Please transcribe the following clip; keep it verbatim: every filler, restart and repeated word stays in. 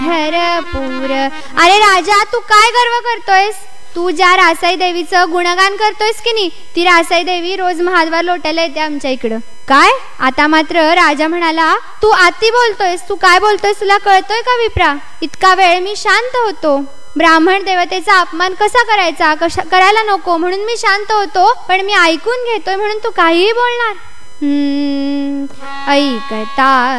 भरपूर. अरे राजा, तू काय गर्व करतोयस? तू ज्या रासाई देवीचं गुणगान करतोयस की नाही, ती रासाई देवी रोज महाद्वार लोटायला येते आमच्या इकडं. काय? आता मात्र राजा म्हणाला, तू आती बोलतोयस. तू काय बोलतोयस तुला कळतोय का विप्रा? इतका वेळ मी शांत होतो. ब्राह्मण देवतेचा अपमान कसा करायचा, कशा करायला नको म्हणून मी शांत होतो, पण मी ऐकून घेतोय म्हणून तू काहीही बोलणार? हम्म ऐकता